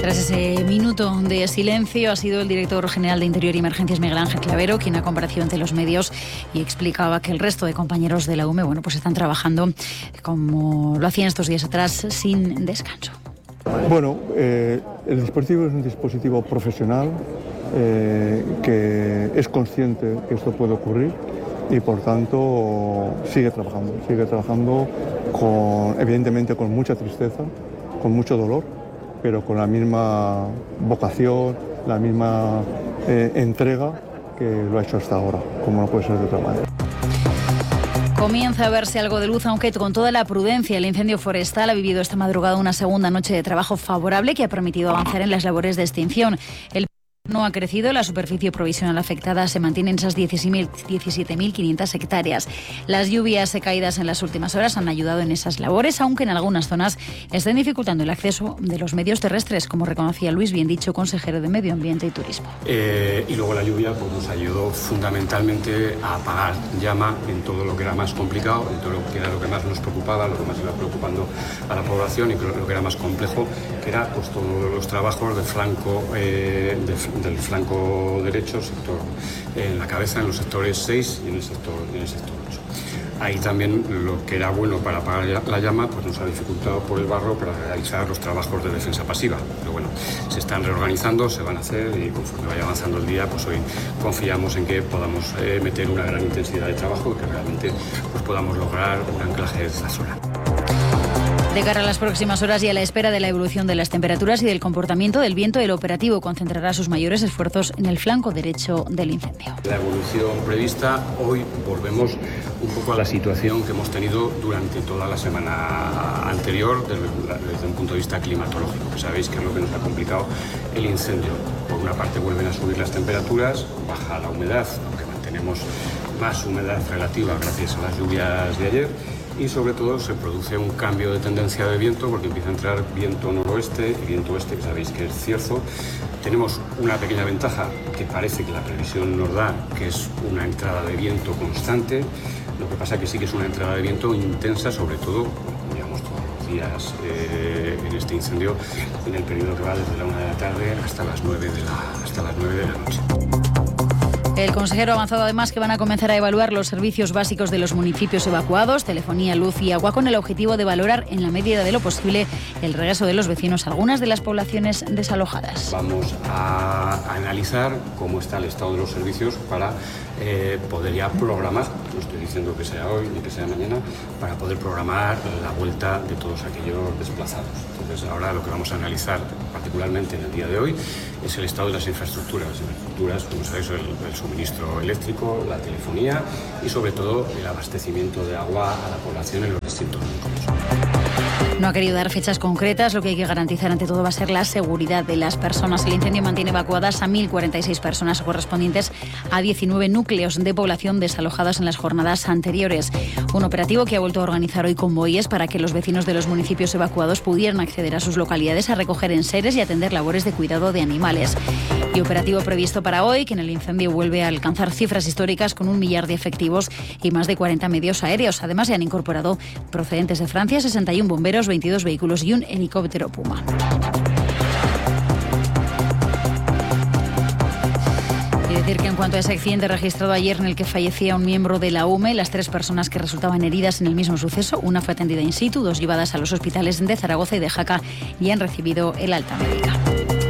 Tras ese minuto de silencio ha sido el director general de Interior y Emergencias, Miguel Ángel Clavero, quien ha comparecido ante los medios y explicaba que el resto de compañeros de la UME, pues están trabajando como lo hacían estos días atrás, sin descanso. Bueno, el dispositivo es un dispositivo profesional que es consciente que esto puede ocurrir y por tanto sigue trabajando evidentemente con mucha tristeza, con mucho dolor, pero con la misma vocación, la misma entrega que lo ha hecho hasta ahora, como no puede ser de otra manera. Comienza a verse algo de luz, aunque con toda la prudencia. El incendio forestal ha vivido esta madrugada una segunda noche de trabajo favorable que ha permitido avanzar en las labores de extinción. El no ha crecido, la superficie provisional afectada se mantiene en esas 17.500 hectáreas. Las lluvias caídas en las últimas horas han ayudado en esas labores, aunque en algunas zonas estén dificultando el acceso de los medios terrestres, como reconocía Luis Biendicho, consejero de Medio Ambiente y Turismo. Y luego la lluvia nos ayudó fundamentalmente a apagar llama en todo lo que era más complicado, en todo lo que era lo que más nos preocupaba, lo que más iba preocupando a la población y lo que era más complejo, que era pues todos los trabajos del flanco derecho, sector en la cabeza, en los sectores 6 y en el sector 8. Ahí también lo que era bueno para apagar la llama pues nos ha dificultado por el barro para realizar los trabajos de defensa pasiva. Pero bueno, se están reorganizando, se van a hacer y conforme vaya avanzando el día, pues hoy confiamos en que podamos meter una gran intensidad de trabajo y que realmente pues podamos lograr un anclaje de esta zona. De cara a las próximas horas y a la espera de la evolución de las temperaturas y del comportamiento del viento, el operativo concentrará sus mayores esfuerzos en el flanco derecho del incendio. La evolución prevista, hoy volvemos un poco a la situación que hemos tenido durante toda la semana anterior desde un punto de vista climatológico, que sabéis que es lo que nos ha complicado el incendio. Por una parte vuelven a subir las temperaturas, baja la humedad, aunque mantenemos más humedad relativa gracias a las lluvias de ayer, y sobre todo se produce un cambio de tendencia de viento porque empieza a entrar viento noroeste y viento oeste, que sabéis que es cierzo. Tenemos una pequeña ventaja que parece que la previsión nos da, que es una entrada de viento constante. Lo que pasa que sí que es una entrada de viento intensa, sobre todo, digamos, todos los días en este incendio, en el periodo que va desde la 1 de la tarde hasta las 9 de la noche. El consejero ha avanzado además que van a comenzar a evaluar los servicios básicos de los municipios evacuados, telefonía, luz y agua, con el objetivo de valorar en la medida de lo posible el regreso de los vecinos a algunas de las poblaciones desalojadas. Vamos a analizar cómo está el estado de los servicios para poder ya programar, no estoy diciendo que sea hoy ni que sea mañana, para poder programar la vuelta de todos aquellos desplazados. Entonces ahora lo que vamos a analizar particularmente en el día de hoy es el estado de las infraestructuras. Las infraestructuras, como sabéis, el suministro eléctrico, la telefonía y sobre todo el abastecimiento de agua a la población en los distintos núcleos. No ha querido dar fechas concretas, lo que hay que garantizar ante todo va a ser la seguridad de las personas. El incendio mantiene evacuadas a 1.046 personas correspondientes a 19 núcleos de población desalojadas en las jornadas anteriores. Un operativo que ha vuelto a organizar hoy convoyes para que los vecinos de los municipios evacuados pudieran acceder a sus localidades a recoger enseres y atender labores de cuidado de animales. Y operativo previsto para hoy, que en el incendio vuelve a alcanzar cifras históricas con 1 millar de efectivos y más de 40 medios aéreos. Además, se han incorporado procedentes de Francia 61 bomberos, 22 vehículos y un helicóptero Puma. Y decir que en cuanto a ese accidente registrado ayer en el que fallecía un miembro de la UME, las 3 personas que resultaban heridas en el mismo suceso, una fue atendida in situ, 2 llevadas a los hospitales de Zaragoza y de Jaca y han recibido el alta médica.